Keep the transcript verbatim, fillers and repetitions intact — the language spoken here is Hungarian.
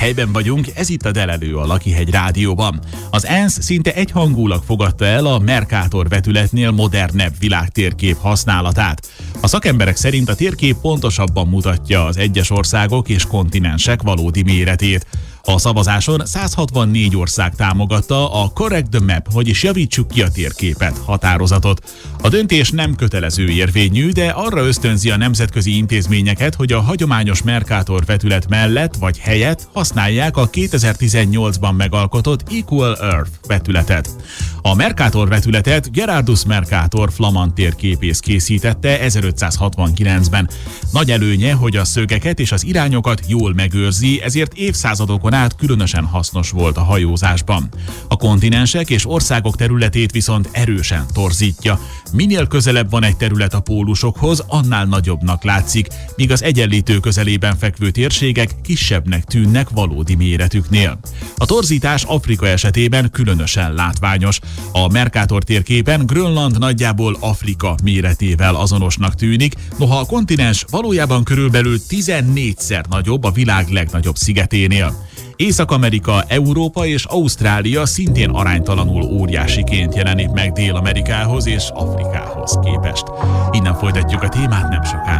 Helyben vagyunk, ez itt a Delelő a Lakihegy Rádióban. Az ENSZ szinte egyhangulag fogadta el a Mercator vetületnél modernebb világtérkép használatát. A szakemberek szerint a térkép pontosabban mutatja az egyes országok és kontinensek valódi méretét. A szavazáson száz hatvannégy ország támogatta a Correct the Map, vagyis javítsuk ki a térképet határozatot. A döntés nem kötelező érvényű, de arra ösztönzi a nemzetközi intézményeket, hogy a hagyományos Mercator vetület mellett vagy helyett használják a kétezer-tizennyolcban megalkotott Equal Earth vetületet. A Mercator vetületet Gerardus Mercator flamand térképész készítette ezerötszázhatvankilencben. Nagy előnye, hogy a szögeket és az irányokat jól megőrzi, ezért évszázadokon át különösen hasznos volt a hajózásban. A kontinensek és országok területét viszont erősen torzítja. Minél közelebb van egy terület a pólusokhoz, annál nagyobbnak látszik, míg az egyenlítő közelében fekvő térségek kisebbnek tűnnek valódi méretüknél. A torzítás Afrika esetében különösen látványos. A Mercator térképen Grönland nagyjából Afrika méretével azonosnak tűnik, noha a kontinens valójában körülbelül tizennégyszer nagyobb a világ legnagyobb szigeténél. Észak-Amerika, Európa és Ausztrália szintén aránytalanul óriásiként jelenik meg Dél-Amerikához és Afrikához képest. Innen folytatjuk a témát nem sokára.